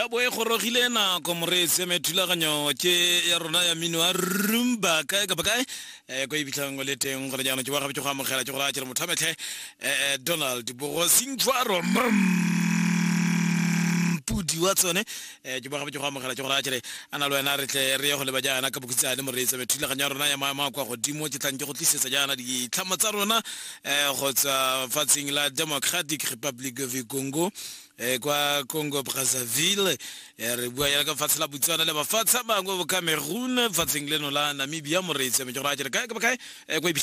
ya boe gorogile na komre se metulaganyo ke ya rona ya mino a rumba ka bakae go ibitlango le teng gore jana ke wa gabe go amogela ke go ra tshela mothametlhe Donald Borosingwaro pudi wa tsone ke ba gabe go amogela ke go ra tshele ana lo ena re tle re go le ba jana ka bokitsane mo re se metulaganyo rona ya mama kwa godimo ke tlang ke go tlisetsa jana di tlhama tsa rona go tsa fatsing la Democratic Republic of Congo kwa Congo Brazzaville re bua ya ka fatsela Botswana le ba fatsa bangwe bo Cameroon fatsing leno la Namibia mo re se me go ra tshele ka ka go